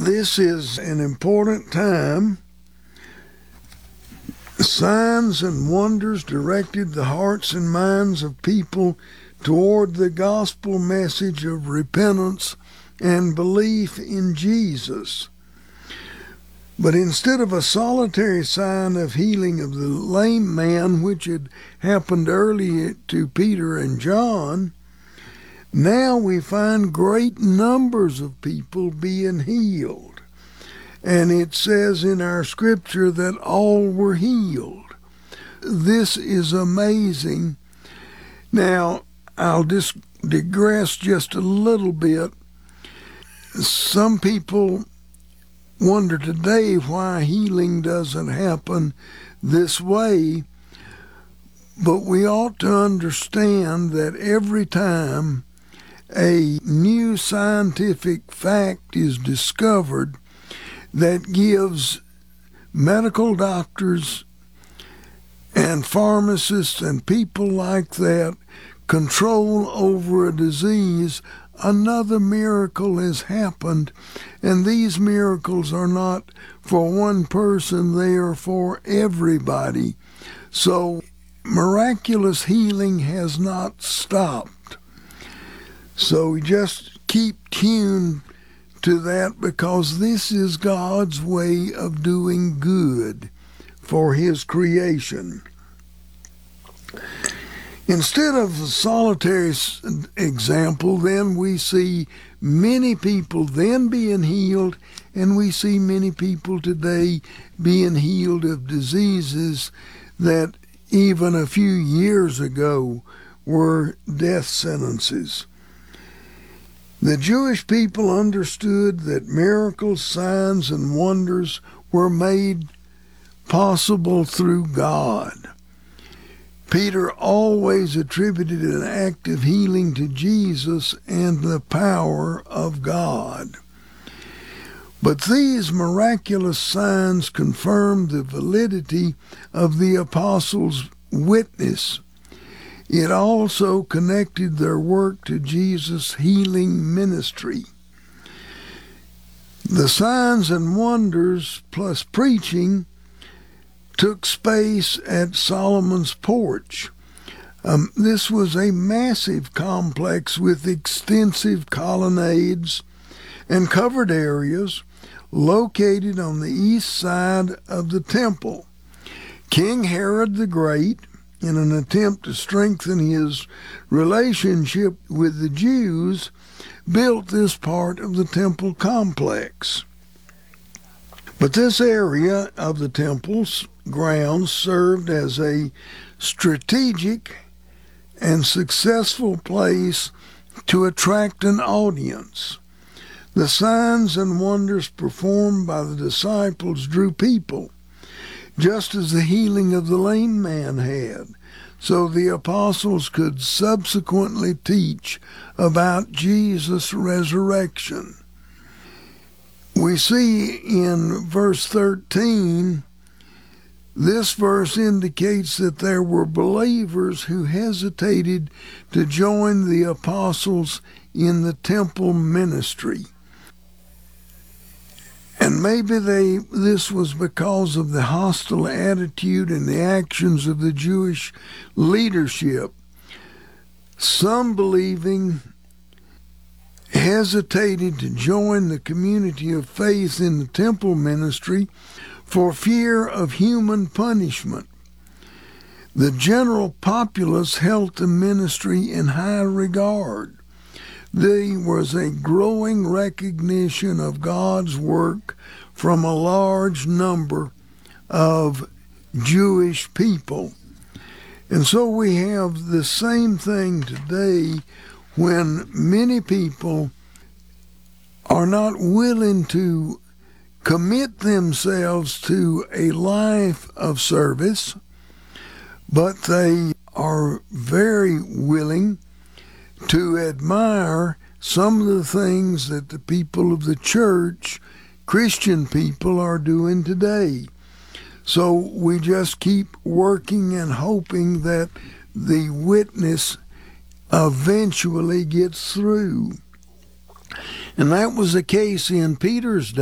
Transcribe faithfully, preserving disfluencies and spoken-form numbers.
This is an important time. Signs and wonders directed the hearts and minds of people toward the gospel message of repentance and belief in Jesus. But instead of a solitary sign of healing of the lame man, which had happened earlier to Peter and John, now we find great numbers of people being healed. And it says in our scripture that all were healed. This is amazing. Now, I'll just digress just a little bit. Some people wonder today why healing doesn't happen this way, but we ought to understand that every time a new scientific fact is discovered that gives medical doctors and pharmacists and people like that control over a disease, another miracle has happened, and these miracles are not for one person, they are for everybody. So miraculous healing has not stopped. So just keep tuned to that, because this is God's way of doing good for His creation. Instead of a solitary example, then we see many people then being healed, and we see many people today being healed of diseases that even a few years ago were death sentences. The Jewish people understood that miracles, signs, and wonders were made possible through God. Peter always attributed an act of healing to Jesus and the power of God. But these miraculous signs confirmed the validity of the apostles' witness. It also connected their work to Jesus' healing ministry. The signs and wonders plus preaching took space at Solomon's porch. Um, this was a massive complex with extensive colonnades and covered areas located on the east side of the temple. King Herod the Great, in an attempt to strengthen his relationship with the Jews, built this part of the temple complex. But this area of the temple's grounds served as a strategic and successful place to attract an audience. The signs and wonders performed by the disciples drew people, just as the healing of the lame man had, so the apostles could subsequently teach about Jesus' resurrection. We see in verse thirteen, this verse indicates that there were believers who hesitated to join the apostles in the temple ministry. And maybe they this was because of the hostile attitude and the actions of the Jewish leadership. Some believing hesitated to join the community of faith in the temple ministry for fear of human punishment. The general populace held the ministry in high regard. There was a growing recognition of God's work from a large number of Jewish people. And so we have the same thing today when many people are not willing to commit themselves to a life of service, but they are very willing to admire some of the things that the people of the church, Christian people, are doing today. So we just keep working and hoping that the witness eventually gets through. And that was the case in Peter's day.